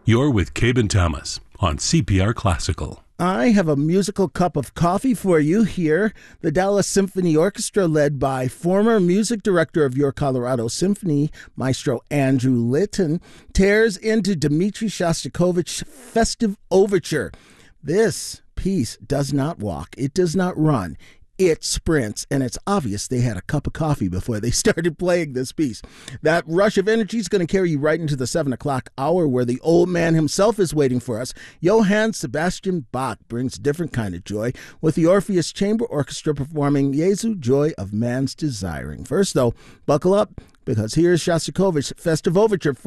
You're with Cabe and Thomas on CPR Classical. I have a musical cup of coffee for you here. The Dallas Symphony Orchestra, led by former music director of Your Colorado Symphony, Maestro Andrew Litton, tears into Dmitri Shostakovich's Festive Overture. This piece does not walk. It does not run. It sprints, and it's obvious they had a cup of coffee before they started playing this piece. That rush of energy is going to carry you right into the 7 o'clock hour, where the old man himself is waiting for us. Johann Sebastian Bach brings a different kind of joy, with the Orpheus Chamber Orchestra performing Jesu, Joy of Man's Desiring. First, though, buckle up, because here's Shostakovich's Festive Overture.